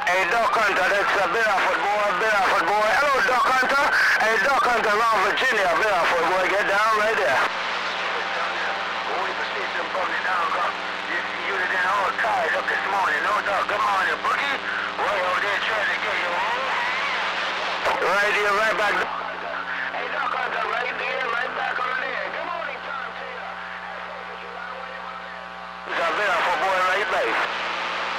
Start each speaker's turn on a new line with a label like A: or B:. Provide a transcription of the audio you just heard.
A: Hey, Duck Hunter, that's a Barefoot boy, Barefoot boy. Hello, Duck Hunter. Hey, Duck Hunter, around Virginia, Barefoot boy. Get down right there. We see some bubbly down, you didn't all tied up this morning. No, Duck, good morning, Boogie. Way over there trying to get you home. Right here, right back.